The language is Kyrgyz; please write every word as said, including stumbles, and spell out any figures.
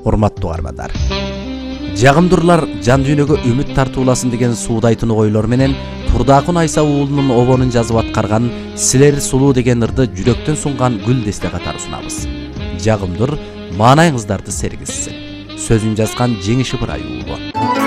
Урматтуу армандар. Жагымдырлар жан дүйнөгө үмүт тартууласын деген суудайтын ойлор менен Турдакын Айса уулунун обонун жазып аткарган Силер сулуу деген ырды жүрөктөн сунган гүл десте катары сунабыз. Жагымдыр маанайыңыздарды сергизсин. Сөзүн жазган Жеңиш Ыбырай уулу.